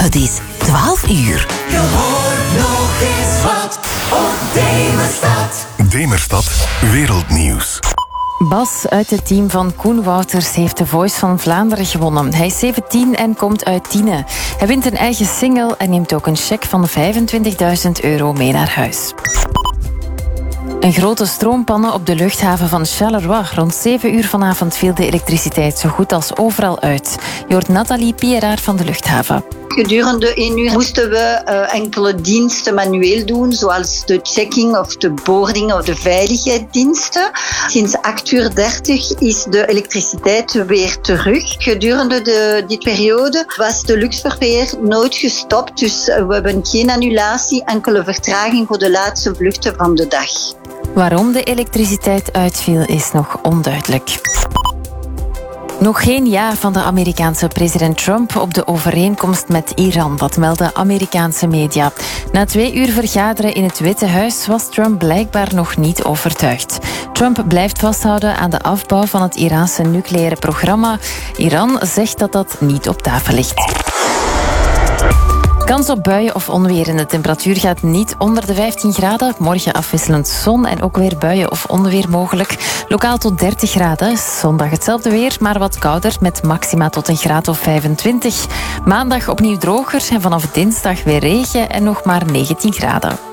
Het is 12 uur. Je hoort nog eens wat op Demerstad. Demerstad Wereldnieuws. Bas uit het team van Koen Wouters heeft de Voice van Vlaanderen gewonnen. Hij is 17 en komt uit Tiene. Hij wint een eigen single en neemt ook een cheque van €25.000 mee naar huis. Een grote stroompannen op de luchthaven van Charleroi. Rond 7 uur vanavond viel de elektriciteit zo goed als overal uit. Je hoort Nathalie Pieraar van de luchthaven. Gedurende 1 uur moesten we enkele diensten manueel doen, zoals de checking of de boarding of de veiligheidsdiensten. Sinds 8:30 is de elektriciteit weer terug. Gedurende die periode was de luchtverkeer nooit gestopt, dus we hebben geen annulatie, enkele vertraging voor de laatste vluchten van de dag. Waarom de elektriciteit uitviel is nog onduidelijk. Nog geen ja van de Amerikaanse president Trump op de overeenkomst met Iran, dat melden Amerikaanse media. Na 2 uur vergaderen in het Witte Huis was Trump blijkbaar nog niet overtuigd. Trump blijft vasthouden aan de afbouw van het Iraanse nucleaire programma. Iran zegt dat dat niet op tafel ligt. Kans op buien of onweer en de temperatuur gaat niet onder de 15 graden. Morgen afwisselend zon en ook weer buien of onweer mogelijk. Lokaal tot 30 graden. Zondag hetzelfde weer, maar wat kouder met maxima tot een graad of 25. Maandag opnieuw droger en vanaf dinsdag weer regen en nog maar 19 graden.